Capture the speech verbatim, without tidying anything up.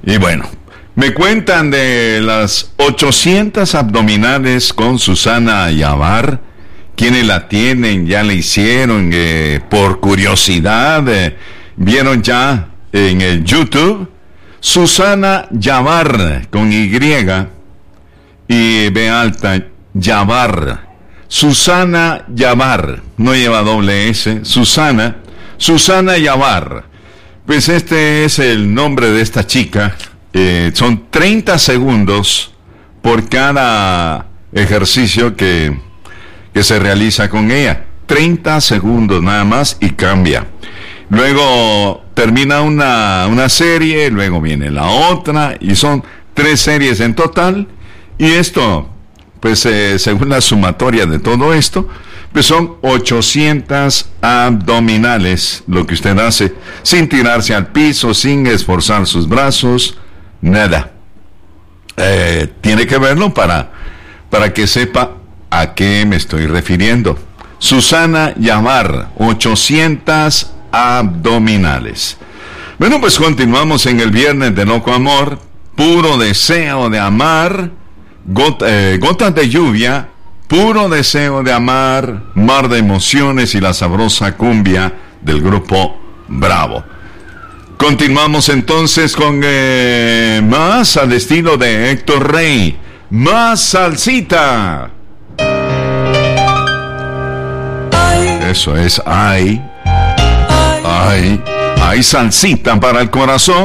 Y bueno, me cuentan de las ochocientas abdominales con Susana Yavar. ¿Quiénes la tienen? ¿Ya la hicieron? Eh, por curiosidad, eh, ¿vieron ya en el YouTube? Susana Yavar, con Y y B alta, Yavar. Susana Yavar, no lleva doble S, Susana, Susana Yavar. Pues este es el nombre de esta chica. Eh, son treinta segundos por cada ejercicio que, que se realiza con ella. treinta segundos nada más y cambia. Luego termina una, una serie, luego viene la otra y son tres series en total. Y esto, pues eh, según la sumatoria de todo esto, pues son ochocientas abdominales lo que usted hace sin tirarse al piso, sin esforzar sus brazos, nada. Eh, tiene que verlo para, para que sepa a qué me estoy refiriendo. Susana Yavar, ochocientas abdominales. Bueno, pues continuamos en el viernes de Loco Amor, puro deseo de amar, got, eh, gotas de lluvia, puro deseo de amar, mar de emociones y la sabrosa cumbia del grupo Bravo. Continuamos entonces con eh, más al estilo de Héctor Rey, más salsita. Eso es, ay, ay, ay, salsita para el corazón.